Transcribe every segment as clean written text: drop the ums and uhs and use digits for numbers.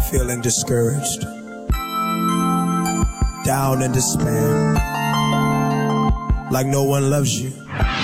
feeling discouraged, down in despair, like no one loves you.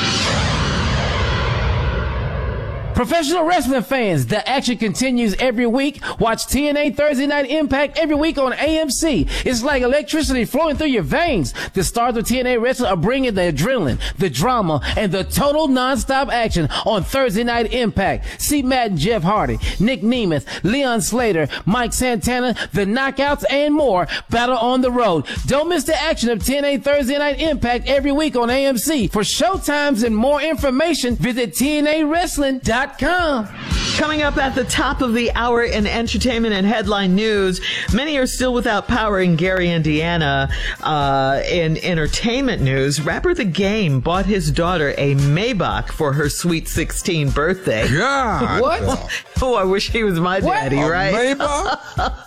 Professional wrestling fans, the action continues every week. Watch TNA Thursday Night Impact every week on AMC. It's like electricity flowing through your veins. The stars of TNA wrestling are bringing the adrenaline, the drama, and the total non-stop action on Thursday Night Impact. See Matt and Jeff Hardy, Nick Nemeth, Leon Slater, Mike Santana, the Knockouts, and more battle on the road. Don't miss the action of TNA Thursday Night Impact every week on AMC. For showtimes and more information, visit TNAWrestling.com. Coming up at the top of the hour in entertainment and headline news, many are still without power in Gary, Indiana. In entertainment news, rapper The Game bought his daughter a Maybach for her sweet 16 birthday. God. What? Oh, I wish he was my daddy, right? Maybach?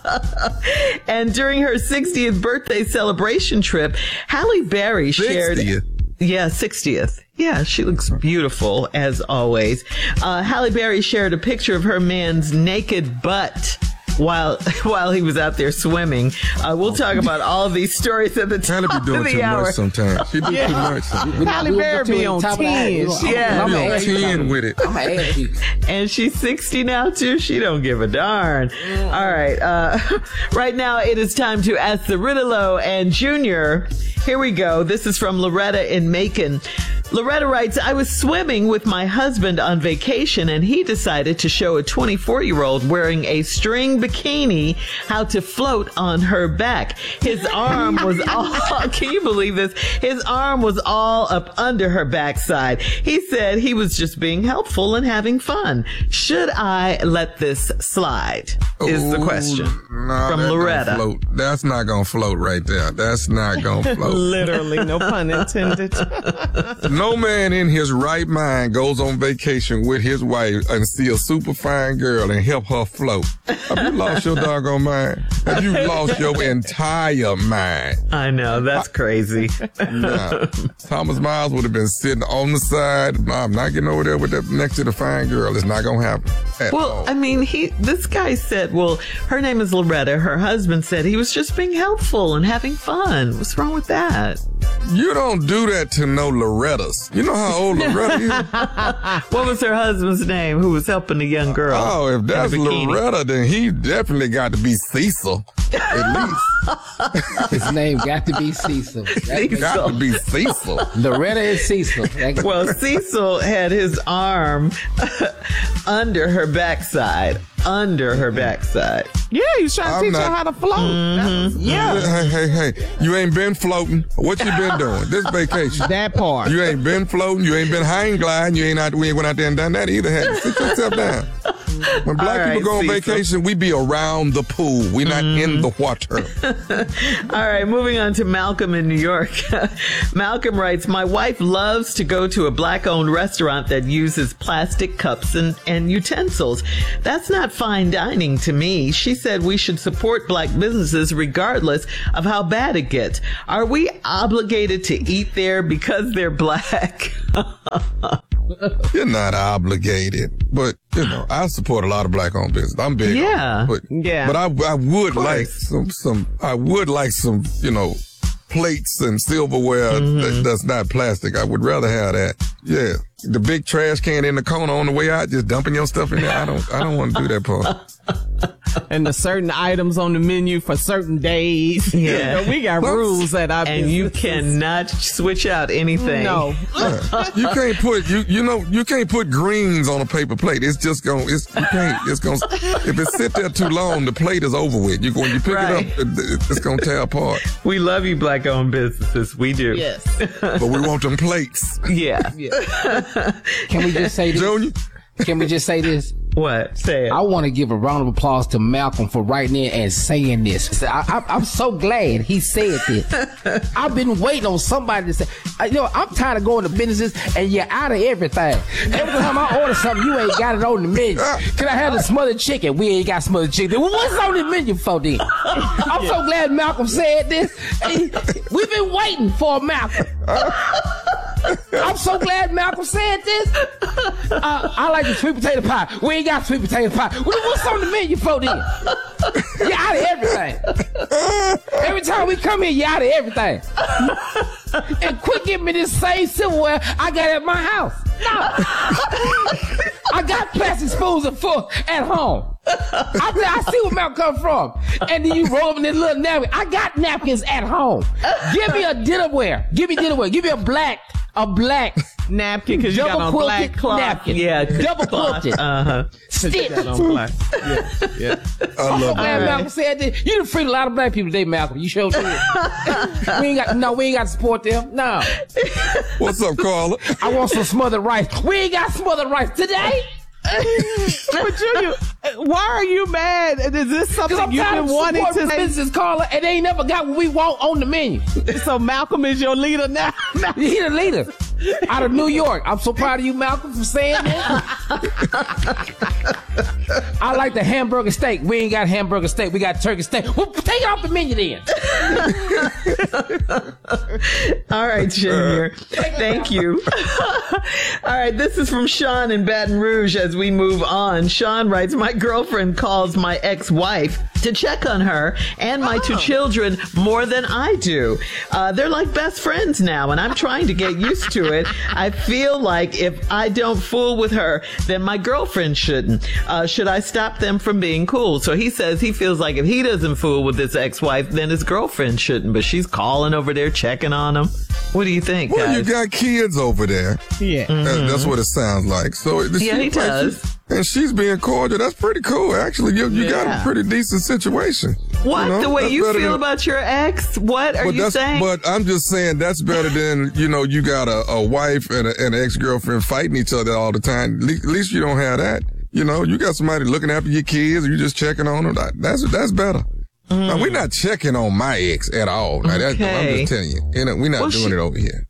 And during her 60th birthday celebration trip, Halle Berry shared... 60th? Yeah, 60th. Yeah, she looks beautiful, as always. Halle Berry shared a picture of her man's naked butt while he was out there swimming. We'll talk about all of these stories at the top Halle be doing of the too hour. much sometimes. She do too much. Halle Berry be on 10. Yeah, I'm on 10 with it. I'm gonna ask you. And she's 60 now, too. She don't give a darn. All right. Right now, it is time to ask the Riddle and Junior. Here we go. This is from Loretta in Macon. Loretta writes, I was swimming with my husband on vacation and he decided to show a 24-year-old wearing a string bikini how to float on her back. His arm was all, can you believe this? His arm was all up under her backside. He said he was just being helpful and having fun. Should I let this slide? Is the question from Loretta. That's not going to float right there. That's not going to float. Literally, no pun intended. No man in his right mind goes on vacation with his wife and see a super fine girl and help her float. Have you lost your doggone mind? Have you lost your entire mind? I know, that's crazy. Nah. Thomas Miles would have been sitting on the side. I'm not getting over there with that next to the fine girl. It's not going to happen at all. I mean, this guy said, well, her name is Loretta. Her husband said he was just being helpful and having fun. What's wrong with that? You don't do that to no Lorettas. You know how old Loretta is? What was her husband's name who was helping the young girl? Oh, if that's Loretta, then he definitely got to be Cecil, at least. His name got to be Cecil. Got to be Cecil. Loretta is Cecil. Well, Cecil had his arm under her backside. Under her backside. Yeah, he's trying to teach her how to float. Mm-hmm. Yeah. Hey. You ain't been floating. What you been doing? This vacation. That part. You ain't been floating. You ain't been hang gliding. We ain't went out there and done that either. Had sit yourself down. When black people go on vacation, we be around the pool. We not in the water. All right, moving on to Malcolm in New York. Malcolm writes, my wife loves to go to a black-owned restaurant that uses plastic cups and utensils. That's not fine dining to me. She said we should support black businesses regardless of how bad it gets. Are we obligated to eat there because they're black? You're not obligated, but you know I support a lot of black-owned business. I'm big, yeah, on it, but I would like some. I would like some, plates and silverware that's not plastic. I would rather have that. Yeah, the big trash can in the corner on the way out, just dumping your stuff in there. I don't want to do that part. And the certain items on the menu for certain days. Yeah. We got rules at our business. And you cannot switch out anything. No. You can't put you can't put greens on a paper plate. It's just if it sit there too long, the plate is over with. When you pick it up, it's gonna tear apart. We love you, black-owned businesses. We do. Yes. But we want them plates. Yeah. Can we just say this? Junior? Can we just say this? What? Say it. I want to give a round of applause to Malcolm for writing in and saying this. I'm so glad he said this. I've been waiting on somebody to say, I'm tired of going to businesses and you're out of everything. Every time I order something, you ain't got it on the menu. Can I have the smothered chicken? We ain't got smothered chicken. Well, what's on the menu for then? I'm so glad Malcolm said this. We've been waiting for Malcolm. I'm so glad Malcolm said this. I like the sweet potato pie. We ain't got sweet potato pie. What's on the menu for then? You're out of everything. Every time we come here, you're out of everything. And quit giving me this same silverware I got at my house. No. I got plastic spoons and forks at home. I see where Malcolm come from. And then you roll up in this little napkin. I got napkins at home. Give me a dinnerware. Give me dinnerware. Give me a black napkin, because you got on black cloth. Napkin. Yeah. Double quilted. Stick. Yeah. I love Glad that. Malcolm said that. You done freed a lot of black people today, Malcolm. You sure did. we ain't got to support them. No. What's up, Carla? I want some smothered rice. We ain't got smothered rice today. But Junior, why are you mad? Is this something you've been wanting to say? Business, Carla, and they ain't never got what we want on the menu. So Malcolm is your leader now? He the leader. Out of New York. I'm so proud of you, Malcolm, for saying that. I like the hamburger steak. We ain't got hamburger steak. We got turkey steak. Well, take it off the menu then. All right, Junior. Thank you. All right, this is from Sean in Baton Rouge as we move on. Sean writes, my girlfriend calls my ex-wife to check on her and my two children more than I do. They're like best friends now, and I'm trying to get used to it. I feel like if I don't fool with her, then my girlfriend shouldn't. Should I stop them from being cool? So he says he feels like if he doesn't fool with his ex-wife, then his girlfriend shouldn't. But she's calling over there, checking on him. What do you think, Well, guys? you got kids over there. Yeah. That's what it sounds like. So Yeah, he does. And she's being cordial. That's pretty cool. Actually, you got a pretty decent situation. What? You know, The way that's you better feel than- about your ex? What are you saying? But I'm just saying that's better than, you got a wife and an ex-girlfriend fighting each other all the time. At least you don't have that. You got somebody looking after your kids, or you just checking on them. That's better. Now, we're not checking on my ex at all. Now, I'm Okay. just telling you. We're not doing it over here.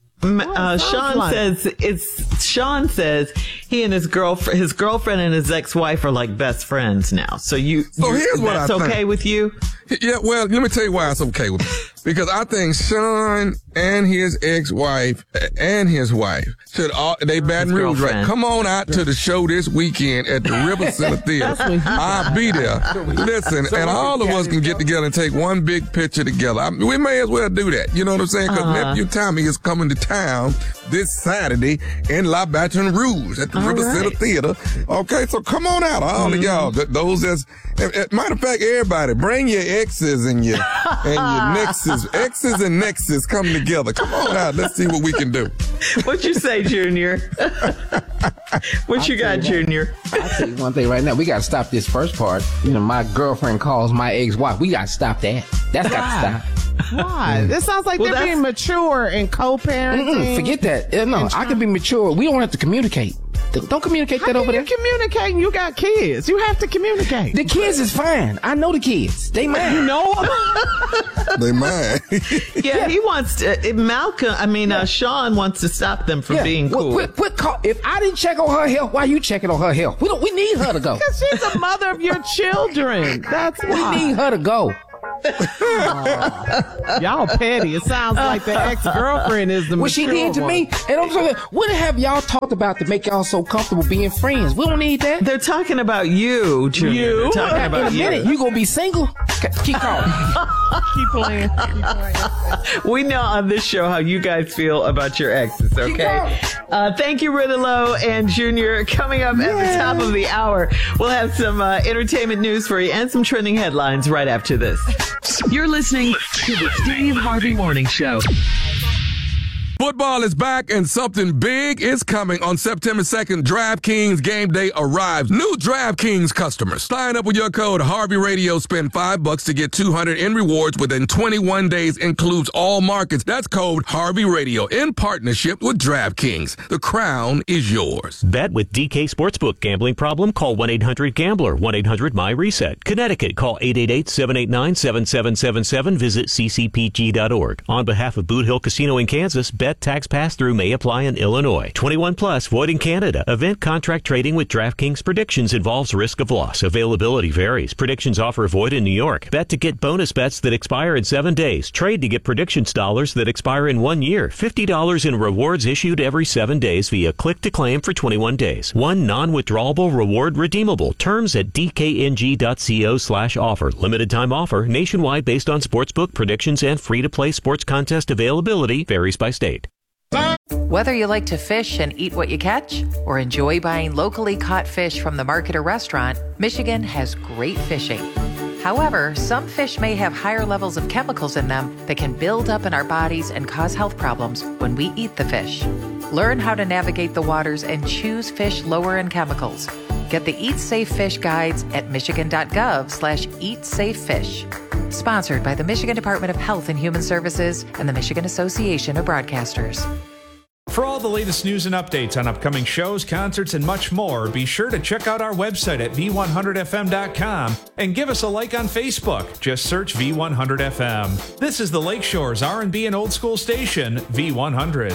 Sean says he and his girlfriend and his ex-wife are like best friends now. So here's what that's I think. okay with you? Yeah, well, let me tell you why it's okay with me. Because I think Sean and his ex-wife and his wife they Baton Rouge, right? Come on out to the show this weekend at the River Center Theater. I'll be there. Listen, and all of us can get together and take one big picture together. We may as well do that. You know what I'm saying? Because nephew Tommy is coming to town this Saturday in La Baton Rouge at the River Center Theater. Okay, so come on out, all of y'all. Those matter of fact, everybody, bring your exes and your nexes. Exes and nexes come together. Come on out. Let's see what we can do. What you say, Junior? What you got, Junior? I'll tell you one thing right now. We got to stop this first part. My girlfriend calls my ex-wife. We got to stop that. That's got to stop. Why? This sounds like they're being mature and co-parenting. Forget that. No, I can be mature. We don't have to communicate. Don't communicate that over there. You communicating? You got kids. You have to communicate. The kids is fine. I know the kids. They mine. You know They mine. Yeah, he wants to. Sean wants to stop them from being cool. Quit call. If I didn't check on her health, why you checking on her health? We need her to go. Because she's the mother of your children. That's why. We need her to go. Y'all petty. It sounds like the ex-girlfriend is the What she did to me, and I'm saying, what have y'all talked about to make y'all so comfortable being friends? We don't need that. They're talking about you, Junior. They're talking In about a minute, you gonna be single? Keep calling. Keep playing. We know on this show how you guys feel about your exes, okay? Thank you, Ridolo and Junior. Coming up at the top of the hour, we'll have some entertainment news for you and some trending headlines right after this. You're listening to the Steve Harvey Morning Show. Football is back and something big is coming on September 2nd. DraftKings Game Day arrives. New DraftKings customers. Sign up with your code Harvey Radio. Spend $5 to get $200 in rewards within 21 days. Includes all markets. That's code Harvey Radio in partnership with DraftKings. The crown is yours. Bet with DK Sportsbook. Gambling problem? Call 1-800-GAMBLER. 1-800-MY-RESET. Connecticut. Call 888-789-7777. Visit ccpg.org. On behalf of Boot Hill Casino in Kansas, bet Debt tax pass-through may apply in Illinois. 21 plus, void in Canada. Event contract trading with DraftKings Predictions involves risk of loss. Availability varies. Predictions offer void in New York. Bet to get bonus bets that expire in 7 days. Trade to get predictions dollars that expire in 1 year. $50 in rewards issued every 7 days via click to claim for 21 days. One non-withdrawable reward redeemable. Terms at dkng.co/offer. Limited time offer. Nationwide based on sportsbook predictions and free-to-play sports contest availability varies by state. Whether you like to fish and eat what you catch or enjoy buying locally caught fish from the market or restaurant, Michigan has great fishing. However, some fish may have higher levels of chemicals in them that can build up in our bodies and cause health problems when we eat the fish. Learn how to navigate the waters and choose fish lower in chemicals. Get the Eat Safe Fish guides at michigan.gov/eatsafefish. Sponsored by the Michigan Department of Health and Human Services and the Michigan Association of Broadcasters. For all the latest news and updates on upcoming shows, concerts, and much more, be sure to check out our website at v100fm.com and give us a like on Facebook. Just search V100FM. This is the Lakeshore's R&B and old school station, V100.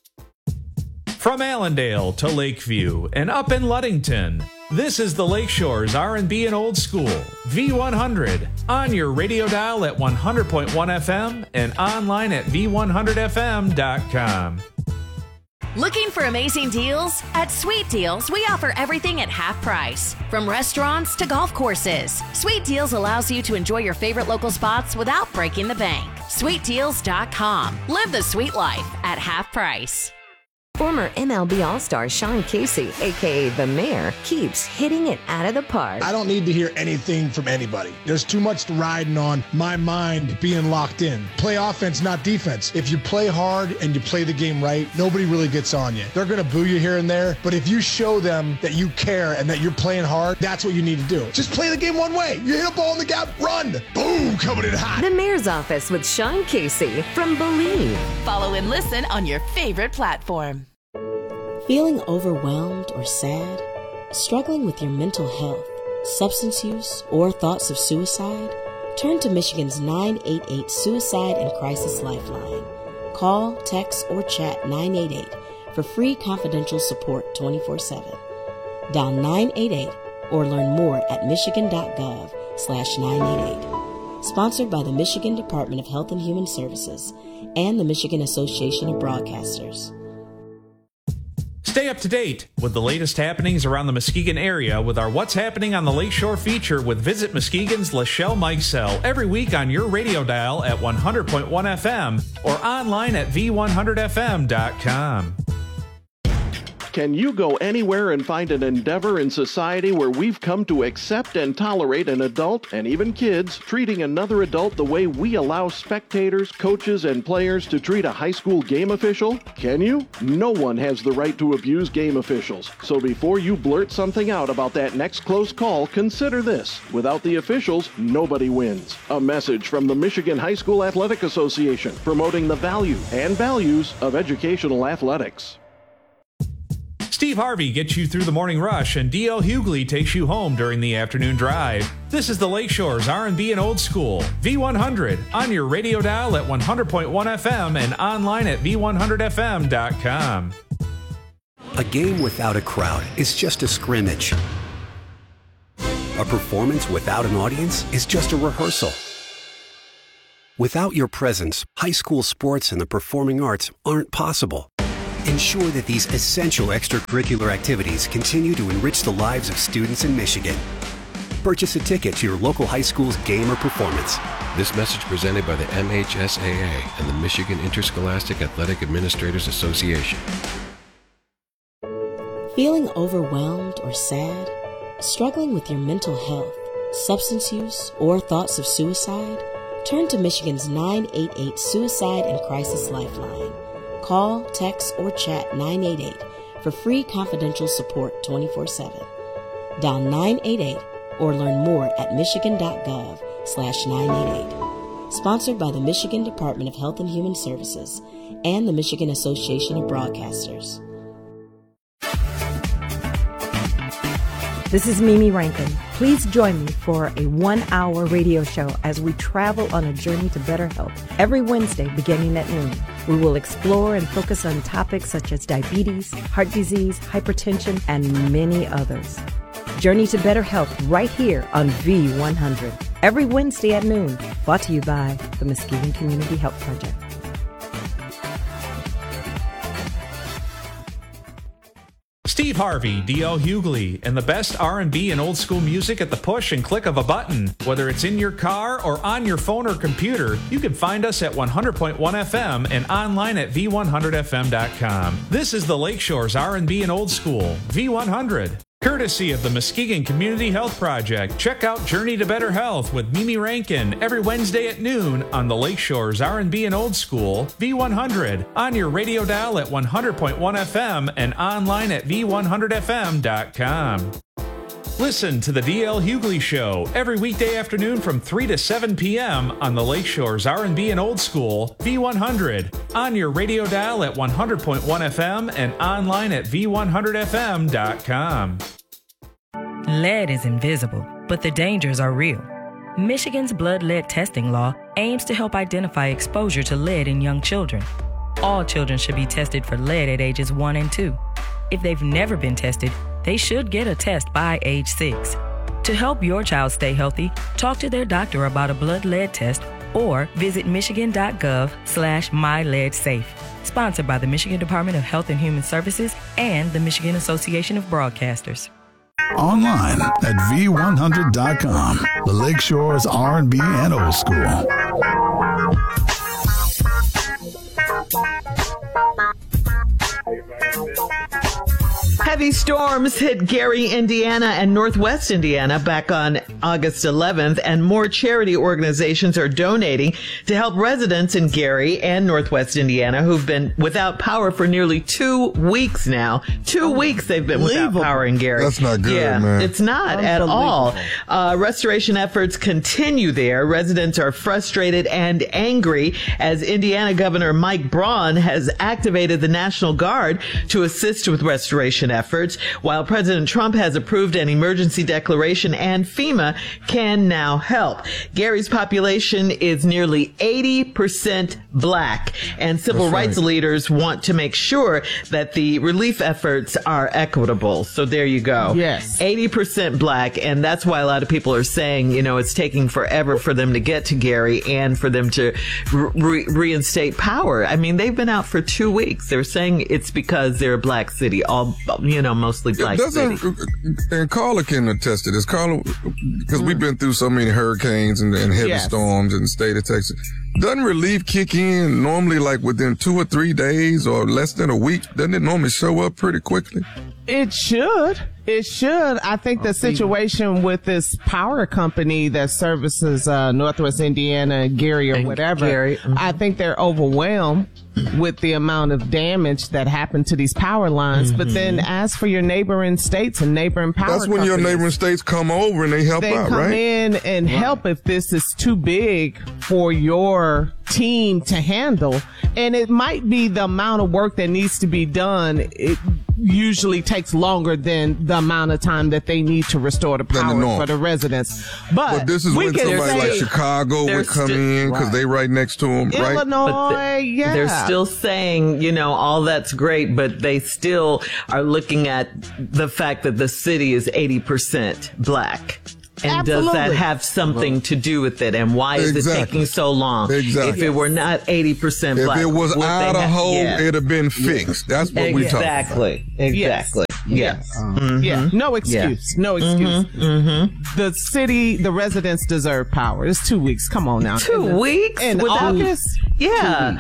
From Allendale to Lakeview and up in Ludington, this is the Lakeshore's R&B and old school, V100, on your radio dial at 100.1 FM and online at v100fm.com. Looking for amazing deals? At Sweet Deals, we offer everything at half price. From restaurants to golf courses, Sweet Deals allows you to enjoy your favorite local spots without breaking the bank. SweetDeals.com. Live the sweet life at half price. Former MLB All-Star Sean Casey, a.k.a. The Mayor, keeps hitting it out of the park. I don't need to hear anything from anybody. There's too much riding on my mind being locked in. Play offense, not defense. If you play hard and you play the game right, nobody really gets on you. They're going to boo you here and there, but if you show them that you care and that you're playing hard, that's what you need to do. Just play the game one way. You hit a ball in the gap, run. Boom, coming in hot. The Mayor's Office with Sean Casey from Believe. Follow and listen on your favorite platform. Feeling overwhelmed or sad? Struggling with your mental health, substance use, or thoughts of suicide? Turn to Michigan's 988 Suicide and Crisis Lifeline. Call, text, or chat 988 for free confidential support 24/7. Dial 988 or learn more at michigan.gov/988. Sponsored by the Michigan Department of Health and Human Services and the Michigan Association of Broadcasters. Stay up to date with the latest happenings around the Muskegon area with our What's Happening on the Lakeshore feature with Visit Muskegon's Lachelle Mikesell every week on your radio dial at 100.1 FM or online at v100fm.com. Can you go anywhere and find an endeavor in society where we've come to accept and tolerate an adult, and even kids, treating another adult the way we allow spectators, coaches, and players to treat a high school game official? Can you? No one has the right to abuse game officials. So before you blurt something out about that next close call, consider this. Without the officials, nobody wins. A message from the Michigan High School Athletic Association, promoting the value and values of educational athletics. Steve Harvey gets you through the morning rush, and D.L. Hughley takes you home during the afternoon drive. This is the Lakeshore's R&B and old school, V100, on your radio dial at 100.1 FM and online at v100fm.com. A game without a crowd is just a scrimmage. A performance without an audience is just a rehearsal. Without your presence, high school sports and the performing arts aren't possible. Ensure that these essential extracurricular activities continue to enrich the lives of students in Michigan. Purchase a ticket to your local high school's game or performance. This message presented by the MHSAA and the Michigan Interscholastic Athletic Administrators Association. Feeling overwhelmed or sad? Struggling with your mental health, substance use, or thoughts of suicide? Turn to Michigan's 988 Suicide and Crisis Lifeline. Call, text, or chat 988 for free confidential support 24/7. Dial 988 or learn more at michigan.gov/988. Sponsored by the Michigan Department of Health and Human Services and the Michigan Association of Broadcasters. This is Mimi Rankin. Please join me for a 1-hour radio show as we travel on a journey to better health. Every Wednesday beginning at noon, we will explore and focus on topics such as diabetes, heart disease, hypertension, and many others. Journey to better health right here on V100. Every Wednesday at noon. Brought to you by the Muskegon Community Health Project. Steve Harvey, D.L. Hughley, and the best R&B and old school music at the push and click of a button. Whether it's in your car or on your phone or computer, you can find us at 100.1 FM and online at v100fm.com. This is the Lakeshore's R&B and old school, V100. Courtesy of the Muskegon Community Health Project. Check out Journey to Better Health with Mimi Rankin every Wednesday at noon on the Lakeshore's R&B and Old School, V100, on your radio dial at 100.1 FM and online at v100fm.com. Listen to the D.L. Hughley Show every weekday afternoon from 3 to 7 p.m. on the Lakeshore's R&B and Old School, V100, on your radio dial at 100.1 FM and online at v100fm.com. Lead is invisible, but the dangers are real. Michigan's blood lead testing law aims to help identify exposure to lead in young children. All children should be tested for lead at ages 1 and 2. If they've never been tested, they should get a test by age 6. To help your child stay healthy, talk to their doctor about a blood lead test or visit michigan.gov/myleadsafe. Sponsored by the Michigan Department of Health and Human Services and the Michigan Association of Broadcasters. Online at v100.com, the Lakeshore's R&B and Old School. Heavy storms hit Gary, Indiana and Northwest Indiana back on August 11th, and more charity organizations are donating to help residents in Gary and Northwest Indiana who've been without power for nearly 2 weeks now. 2 weeks they've been without power in Gary. That's not good, man. It's not at all. Restoration efforts continue there. Residents are frustrated and angry as Indiana Governor Mike Braun has activated the National Guard to assist with restoration efforts, while President Trump has approved an emergency declaration and FEMA can now help. Gary's population is nearly 80% black, and civil rights leaders want to make sure that the relief efforts are equitable. So there you go. Yes. 80% black, and that's why a lot of people are saying, you know, it's taking forever for them to get to Gary and for them to reinstate power. I mean, they've been out for 2 weeks. They're saying it's because they're a black city, all, you know, mostly black city. And Carla can attest to this. Carla, because we've been through so many hurricanes and heavy storms in the state of Texas. Doesn't relief kick in normally like within 2 or 3 days or less than a week? Doesn't it normally show up pretty quickly? It should. It should. I think the situation with this power company that services Northwest Indiana, Gary or whatever, I think they're overwhelmed with the amount of damage that happened to these power lines. But then as for your neighboring states and neighboring power That's when your neighboring states come over and they help out, right? They come in and help if this is too big for your team to handle. And it might be the amount of work that needs to be done. It usually takes longer than the amount of time that they need to restore the power for the residents. But this is when somebody like Chicago would come in because they right next to them, right? Illinois, They're still saying, you know, all that's great, but they still are looking at the fact that the city is 80% black. And does that have something to do with it? And why is it taking so long? If it were not 80% black. If it was Idaho, it'd have been fixed. That's what we talking about. Exactly. Yes. Yeah. No excuse. No excuse. The city, the residents deserve power. It's 2 weeks. Come on now. 2 weeks? In August? Yeah.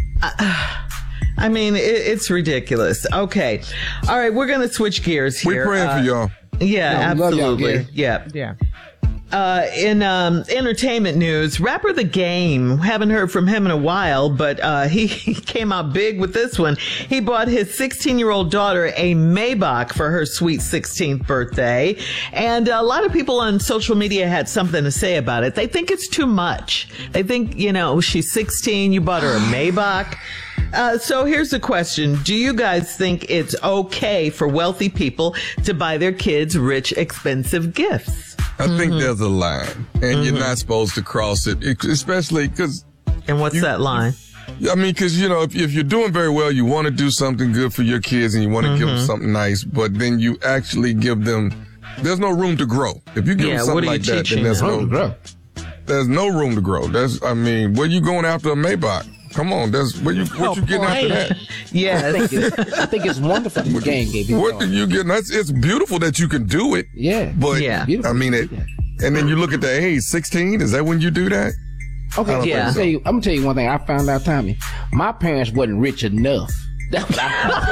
I mean, it's ridiculous. Okay. All right. We're going to switch gears here. We're praying for y'all. Yeah, absolutely. Yeah. In entertainment news, rapper The Game, haven't heard from him in a while, but he came out big with this one. He bought his 16-year-old daughter a Maybach for her sweet 16th birthday, and a lot of people on social media had something to say about it. They think it's too much. They think, you know, she's 16, you bought her a Maybach. So here's the question. Do you guys think it's okay for wealthy people to buy their kids rich, expensive gifts? I think there's a line, and you're not supposed to cross it, especially because... And what's that line? I mean, because, if you're doing very well, you want to do something good for your kids and you want to give them something nice, but then you actually give them... There's no room to grow. If you give them something like that, then there's no room to grow. Where you going after a Maybach? Come on, what you getting after that? Yes. I think it's wonderful the game gave you. What are you getting? It's beautiful that you can do it. Yeah. But, and then you look at the age, 16, is that when you do that? Okay, I'm gonna tell you one thing. I found out, Tommy, my parents wasn't rich enough. That was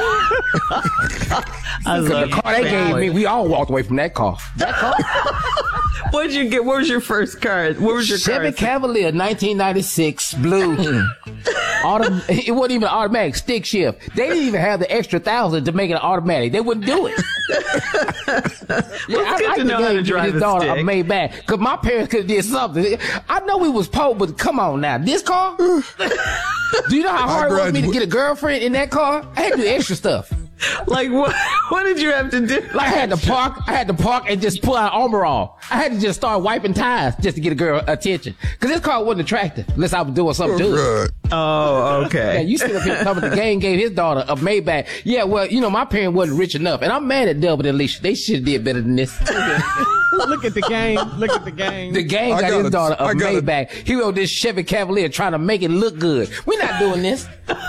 I love the car they gave me. We all walked away from that car. What did you get? What was your first car? What was your Chevy Cavalier, 1996, blue. It wasn't even automatic, stick shift. They didn't even have the extra $1,000 to make it automatic. They wouldn't do it. It's good to know how to drive his daughter a Maybach, because my parents could have did something. I know we was poor, but come on now, this car. Do you know how hard it was for me to get a girlfriend in that car? I had to do extra stuff. Like what? What did you have to do? Like I had to park and just pull out Armor All. I had to just start wiping tires just to get a girl attention. Cause this car wasn't attractive unless I was doing something to it. Oh, okay. Yeah, you see the people coming. The game gave his daughter a Maybach. Yeah, well, my parents wasn't rich enough, and I'm mad at Delbert and Alicia. They should have did better than this. Look at the game. Look at the game. The game got his daughter a Maybach. He rode this Chevy Cavalier trying to make it look good. We're not doing this.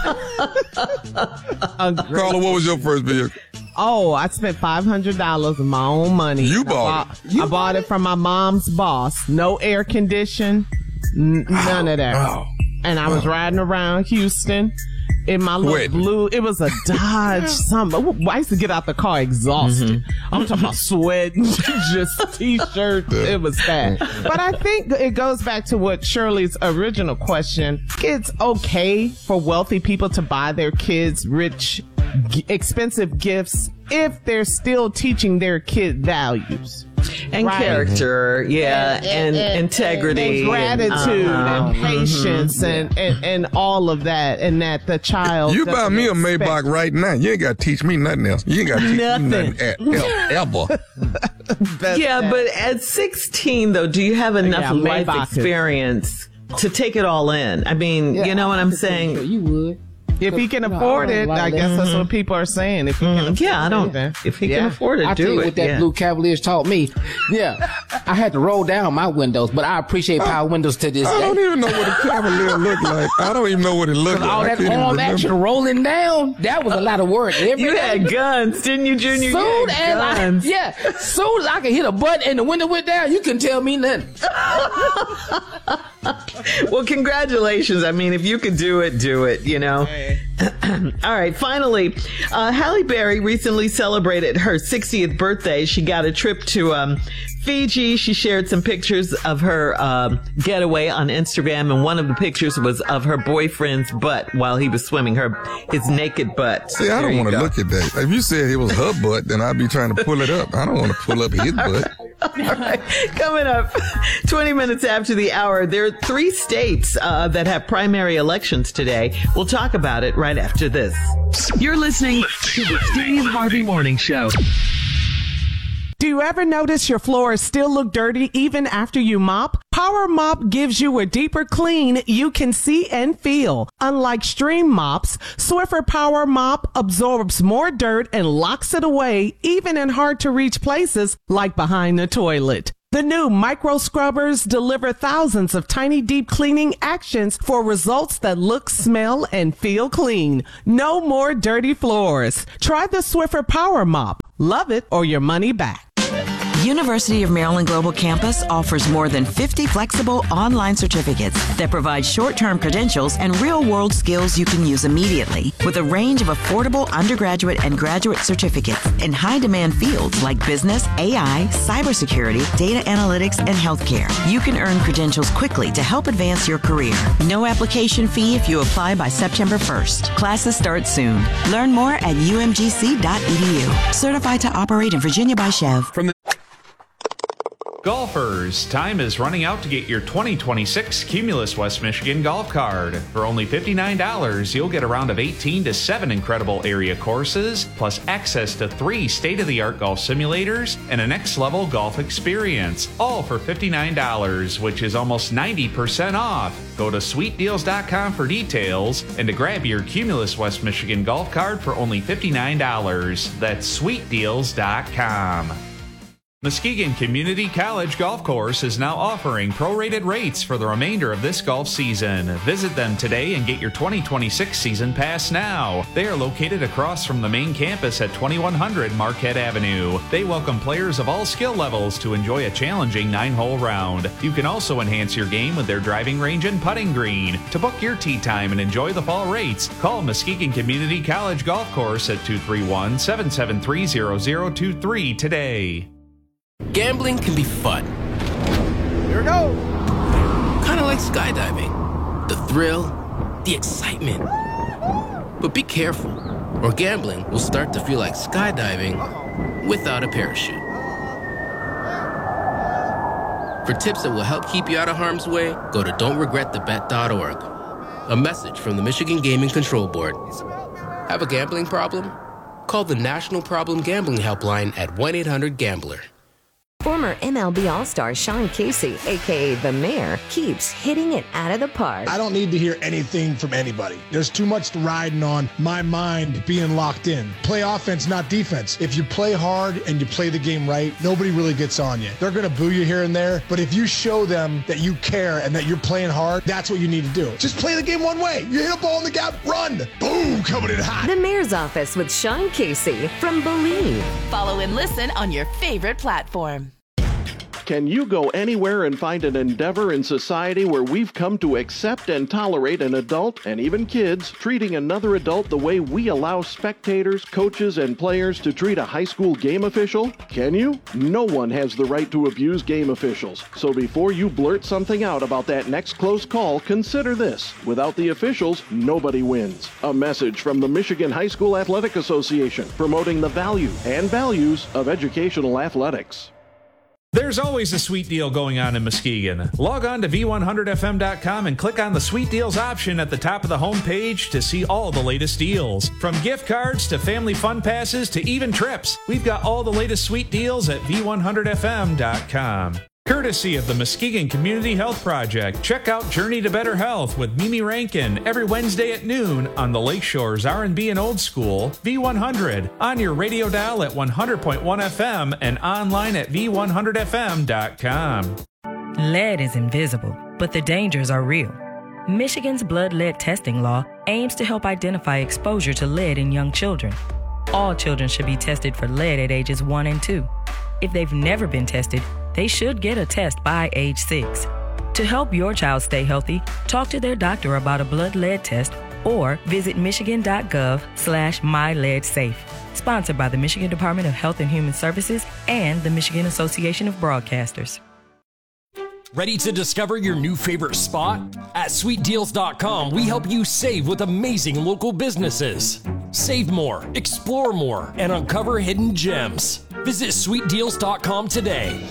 Carla, what was your first vehicle? Oh, I spent $500 of my own money. You bought it? I bought it from my mom's boss. No air condition, none of that. Oh. And I was riding around Houston in my little blue. It was a Dodge something. I used to get out the car exhausted. I'm talking about sweat, just t-shirt. It was bad. But I think it goes back to what Shirley's original question. It's okay for wealthy people to buy their kids rich, expensive gifts if they're still teaching their kid values. And character, and integrity, and gratitude, and patience, and all of that, and that the child. You buy me a Maybach right now, you ain't got to teach me nothing else. You ain't got to teach me nothing ever. But at 16, though, do you have enough life experience to take it all in? I mean, you know what I'm saying? You would. If he can afford it, I guess that's what people are saying. If he can afford it, if he can afford it, I tell you what that blue Cavaliers taught me. Yeah, I had to roll down my windows, but I appreciate power windows to this day. I don't even know what a Cavalier looked like. I don't even know what it looked like. All that arm action rolling down, that was a lot of work. You had guns, didn't you, Junior? Soon as I could hit a button and the window went down, you couldn't tell me nothing. Well, congratulations. I mean, if you could do it, All right. Finally, Halle Berry recently celebrated her 60th birthday. She got a trip to Fiji. She shared some pictures of her getaway on Instagram, and one of the pictures was of her boyfriend's butt while he was swimming, his naked butt. See, I don't want to look at that. If you said it was her butt, then I'd be trying to pull it up. I don't want to pull up his butt. All right. Coming up, 20 minutes after the hour, there are 3 states that have primary elections today. We'll talk about it right after this. You're listening to the Steve Harvey Morning Show. Do you ever notice your floors still look dirty even after you mop? Power Mop gives you a deeper clean you can see and feel. Unlike stream mops, Swiffer Power Mop absorbs more dirt and locks it away, even in hard-to-reach places like behind the toilet. The new micro scrubbers deliver thousands of tiny deep cleaning actions for results that look, smell, and feel clean. No more dirty floors. Try the Swiffer Power Mop. Love it or your money back. University of Maryland Global Campus offers more than 50 flexible online certificates that provide short-term credentials and real-world skills you can use immediately, with a range of affordable undergraduate and graduate certificates in high-demand fields like business, AI, cybersecurity, data analytics, and healthcare. You can earn credentials quickly to help advance your career. No application fee if you apply by September 1st. Classes start soon. Learn more at umgc.edu. Certified to operate in Virginia by Chev. Golfers, time is running out to get your 2026 Cumulus West Michigan golf card. For only $59, you'll get a round of 18 to 7 incredible area courses, plus access to 3 state-of-the-art golf simulators and a next-level golf experience, all for $59, which is almost 90% off. Go to sweetdeals.com for details and to grab your Cumulus West Michigan golf card for only $59. That's sweetdeals.com. Muskegon Community College Golf Course is now offering prorated rates for the remainder of this golf season. Visit them today and get your 2026 season pass now. They are located across from the main campus at 2100 Marquette Avenue. They welcome players of all skill levels to enjoy a challenging 9-hole round. You can also enhance your game with their driving range and putting green. To book your tee time and enjoy the fall rates, call Muskegon Community College Golf Course at 231-773-0023 today. Gambling can be fun. Here we go. Kind of like skydiving. The thrill, the excitement. But be careful, or gambling will start to feel like skydiving without a parachute. For tips that will help keep you out of harm's way, go to don'tregretthebet.org. A message from the Michigan Gaming Control Board. Have a gambling problem? Call the National Problem Gambling Helpline at 1-800-GAMBLER. Former MLB All-Star Sean Casey, a.k.a. The Mayor, keeps hitting it out of the park. I don't need to hear anything from anybody. There's too much riding on my mind being locked in. Play offense, not defense. If you play hard and you play the game right, nobody really gets on you. They're going to boo you here and there, but if you show them that you care and that you're playing hard, that's what you need to do. Just play the game one way. You hit a ball in the gap, run. Boom, coming in hot. The Mayor's Office with Sean Casey from Believe. Follow and listen on your favorite platform. Can you go anywhere and find an endeavor in society where we've come to accept and tolerate an adult, and even kids, treating another adult the way we allow spectators, coaches, and players to treat a high school game official? Can you? No one has the right to abuse game officials. So before you blurt something out about that next close call, consider this. Without the officials, nobody wins. A message from the Michigan High School Athletic Association, promoting the value and values of educational athletics. There's always a sweet deal going on in Muskegon. Log on to V100FM.com and click on the Sweet Deals option at the top of the homepage to see all the latest deals. From gift cards to family fun passes to even trips, we've got all the latest sweet deals at V100FM.com. Courtesy of the Muskegon Community Health Project, check out Journey to Better Health with Mimi Rankin every Wednesday at noon on the Lakeshore's R&B and Old School, V100, on your radio dial at 100.1 FM and online at V100FM.com. Lead is invisible, but the dangers are real. Michigan's blood lead testing law aims to help identify exposure to lead in young children. All children should be tested for lead at ages 1 and 2. If they've never been tested, they should get a test by age 6. To help your child stay healthy, talk to their doctor about a blood lead test or visit michigan.gov/myleadsafe. Sponsored by the Michigan Department of Health and Human Services and the Michigan Association of Broadcasters. Ready to discover your new favorite spot? At sweetdeals.com, we help you save with amazing local businesses. Save more, explore more, and uncover hidden gems. Visit sweetdeals.com today.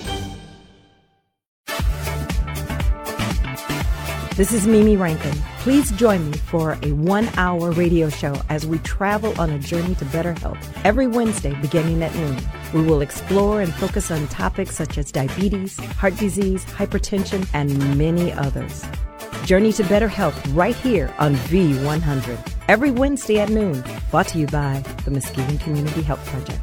This is Mimi Rankin. Please join me for a 1-hour radio show as we travel on a journey to better health. Every Wednesday beginning at noon, we will explore and focus on topics such as diabetes, heart disease, hypertension, and many others. Journey to better health right here on V100. Every Wednesday at noon, brought to you by the Muskegon Community Health Project.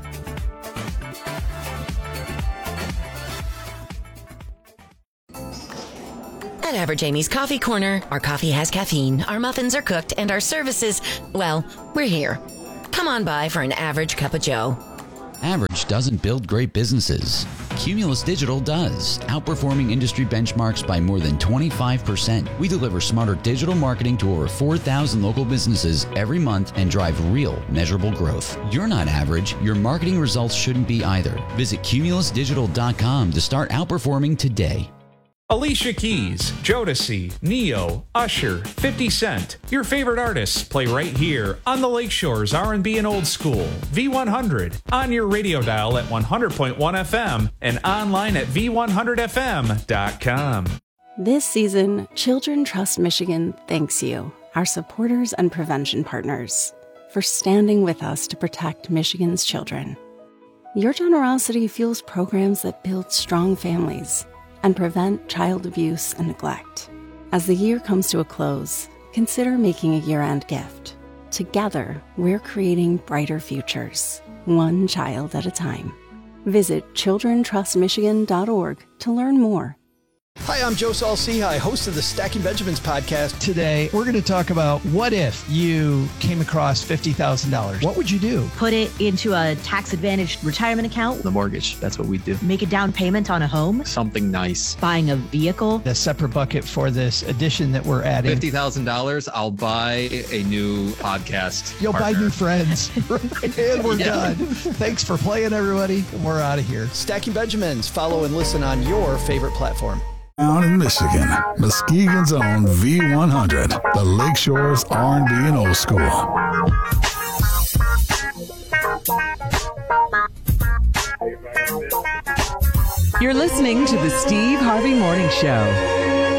At Average Amy's Coffee Corner, our coffee has caffeine, our muffins are cooked, and our services, well, we're here. Come on by for an average cup of joe. Average doesn't build great businesses. Cumulus Digital does, outperforming industry benchmarks by more than 25%. We deliver smarter digital marketing to over 4,000 local businesses every month and drive real, measurable growth. You're not average. Your marketing results shouldn't be either. Visit cumulusdigital.com to start outperforming today. Alicia Keys, Jodeci, Neo, Usher, 50 Cent. Your favorite artists play right here on the Lakeshore's R&B and Old School. V100 on your radio dial at 100.1 FM and online at v100fm.com. This season, Children Trust Michigan thanks you, our supporters and prevention partners, for standing with us to protect Michigan's children. Your generosity fuels programs that build strong families and prevent child abuse and neglect. As the year comes to a close, consider making a year-end gift. Together, we're creating brighter futures, one child at a time. Visit childrentrustmichigan.org to learn more. Hi, I'm Joe Saul-Sehy, host of the Stacking Benjamins podcast. Today, we're going to talk about what if you came across $50,000? What would you do? Put it into a tax-advantaged retirement account. The mortgage, that's what we do. Make a down payment on a home. Something nice. Buying a vehicle. A separate bucket for this addition that we're adding. $50,000, I'll buy a new podcast You'll partner. buy new friends. And we're done. Thanks for playing, everybody. We're out of here. Stacking Benjamins. Follow and listen on your favorite platform. Down in Michigan, Muskegon's own V100, the Lakeshore's R&B and Old School. You're listening to the Steve Harvey Morning Show.